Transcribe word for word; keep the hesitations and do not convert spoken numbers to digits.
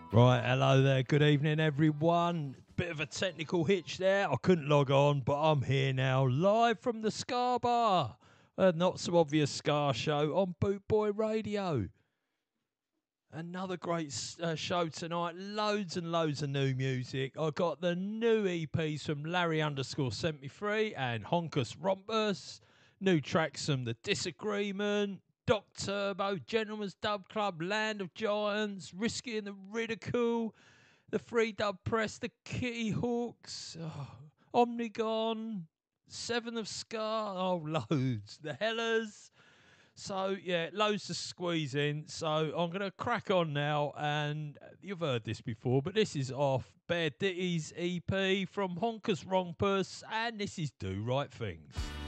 Right, hello there. Good evening, everyone. Bit of a technical hitch there. I couldn't log on, but I'm here now, live from the Scar Bar, a not so obvious Scar show on Boot Boy Radio. Another great uh, show tonight. Loads and loads of new music. I got the new E Ps from Larry underscore sent me free and Honkus Rompus. New tracks from The Disagreement, Doc Turbo, Gentleman's Dub Club, Land of Giants, Risky and the Ridicule, The Free Dub Press, The Kitty Hawks, oh, Omnigon, Seven of Scar, oh, loads. The Hellers. So, yeah, loads to squeeze in. So, I'm going to crack on now. And you've heard this before, but this is off Bear Ditty's E P from Honkus Rompus. And this is Do Right Things.